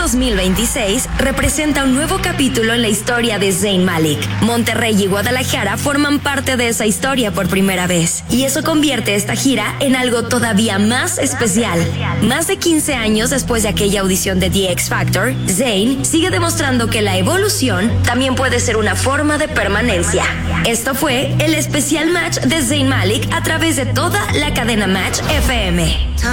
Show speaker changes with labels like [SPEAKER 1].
[SPEAKER 1] 2026 representa un nuevo capítulo en la historia de Zayn Malik. Monterrey y Guadalajara forman parte de esa historia por primera vez, y eso convierte esta gira en algo todavía más especial. Más de 15 años después de aquella audición de The X Factor, Zayn sigue demostrando que la evolución también puede ser una forma de permanencia. Esto fue el especial Match de Zayn Malik a través de toda la cadena Match FM.